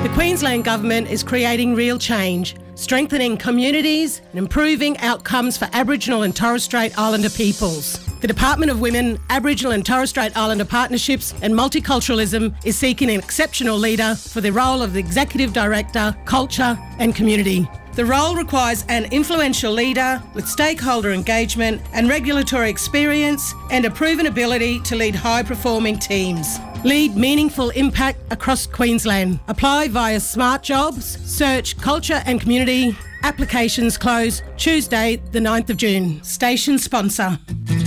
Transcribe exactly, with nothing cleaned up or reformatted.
The Queensland Government is creating real change, strengthening communities and improving outcomes for Aboriginal and Torres Strait Islander peoples. The Department of Women, Aboriginal and Torres Strait Islander Partnerships and Multiculturalism is seeking an exceptional leader for the role of the Executive Director, Culture and Community. The role requires an influential leader with stakeholder engagement and regulatory experience and a proven ability to lead high-performing teams. Lead meaningful impact across Queensland. Apply via Smart Jobs, search Culture and Community. Applications close Tuesday the ninth of June. Station sponsor.